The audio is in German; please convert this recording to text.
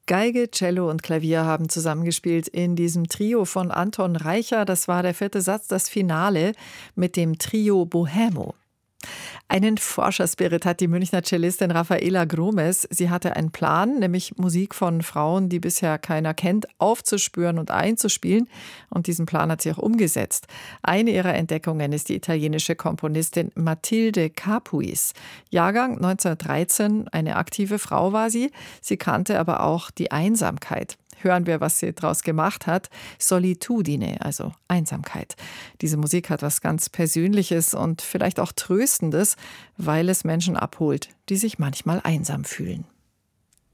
Geige, Cello und Klavier haben zusammengespielt in diesem Trio von Anton Reicher. Das war der vierte Satz, das Finale mit dem Trio Bohemo. Einen Forscherspirit hat die Münchner Cellistin Rafaela Gromes. Sie hatte einen Plan, nämlich Musik von Frauen, die bisher keiner kennt, aufzuspüren und einzuspielen. Und diesen Plan hat sie auch umgesetzt. Eine ihrer Entdeckungen ist die italienische Komponistin Matilde Capuis. Jahrgang 1913, eine aktive Frau war sie. Sie kannte aber auch die Einsamkeit. Hören wir, was sie daraus gemacht hat. Solitudine, also Einsamkeit. Diese Musik hat was ganz Persönliches und vielleicht auch Tröstendes, weil es Menschen abholt, die sich manchmal einsam fühlen.